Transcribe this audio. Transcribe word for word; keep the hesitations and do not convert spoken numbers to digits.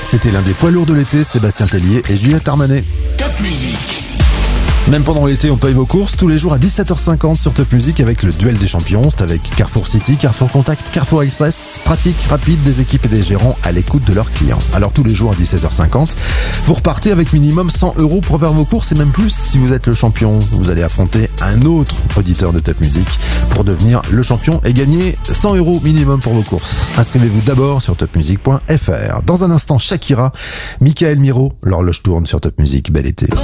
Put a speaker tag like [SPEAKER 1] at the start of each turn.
[SPEAKER 1] C'était l'un des poids lourds de l'été, Sébastien Tellier et Juliette Armanet.
[SPEAKER 2] Top Musique.
[SPEAKER 1] Même pendant l'été, on paye vos courses tous les jours à dix-sept heures cinquante sur Top Music avec le duel des champions. C'est avec Carrefour City, Carrefour Contact, Carrefour Express. Pratique, rapide, des équipes et des gérants à l'écoute de leurs clients. Alors tous les jours à dix-sept heures cinquante, vous repartez avec minimum cent euros pour faire vos courses et même plus si vous êtes le champion. Vous allez affronter un autre auditeur de Top Music pour devenir le champion et gagner cent euros minimum pour vos courses. Inscrivez-vous d'abord sur top music point f r. Dans un instant, Shakira, Michael Miro, l'horloge tourne sur Top Music. Bel été.